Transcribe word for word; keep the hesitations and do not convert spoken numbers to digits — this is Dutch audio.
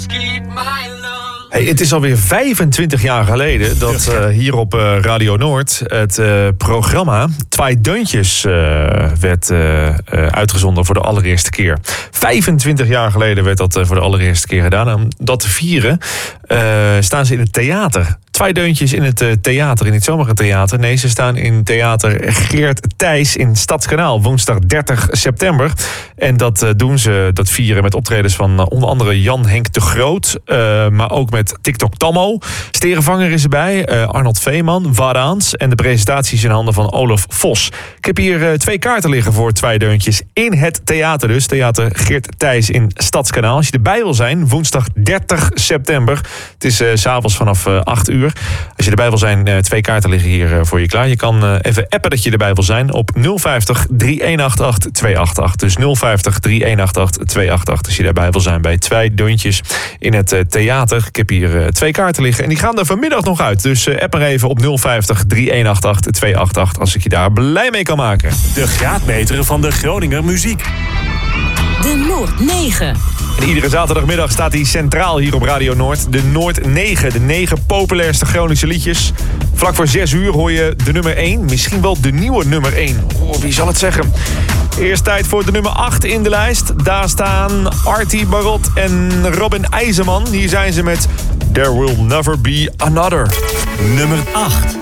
Hey, het is alweer vijfentwintig jaar geleden dat uh, hier op uh, Radio Noord het uh, programma Twee Deuntjes uh, werd uh, uh, uitgezonden voor de allereerste keer. vijfentwintig jaar geleden werd dat uh, voor de allereerste keer gedaan. En om dat te vieren uh, staan ze in het theater. Twee Deuntjes in het uh, theater, in niet zomaar een theater. Nee, ze staan in theater Geert Thijs in Stadskanaal, woensdag dertig september. En dat uh, doen ze, dat vieren met optredens van uh, onder andere Jan Henk de Groot, uh, maar ook met TikTok Tammo. Sterenvanger is erbij, uh, Arnold Veeman, Wadaans en de presentatie is in handen van Olaf Vos. Ik heb hier uh, twee kaarten liggen voor Twee Deuntjes in het theater dus. Theater Geert Thijs in Stadskanaal. Als je erbij wil zijn, woensdag dertig september. Het is uh, 's avonds vanaf uh, acht uur. Als je erbij wil zijn, uh, twee kaarten liggen hier uh, voor je klaar. Je kan uh, even appen dat je erbij wil zijn op nul vijftig, drie een acht acht, twee acht acht. Dus nul vijftig, drie een acht acht, twee acht acht. Als je daarbij wil zijn bij Twee Deuntjes in het uh, theater. Ik heb hier uh, twee kaarten liggen en die gaan er vanmiddag nog uit. Dus uh, app er even op nul vijftig, drie een acht acht, twee acht acht als ik je daar blij mee kan maken. De graadmeter van de Groninger muziek. De Noord negen. En iedere zaterdagmiddag staat hij centraal hier op Radio Noord. De Noord negen, de negen populairste Groningse liedjes. Vlak voor zes uur hoor je de nummer één. Misschien wel de nieuwe nummer één. Oh, wie zal het zeggen? Eerst tijd voor de nummer acht in de lijst. Daar staan Artie Barot en Robin IJzerman. Hier zijn ze met There Will Never Be Another. Nummer acht.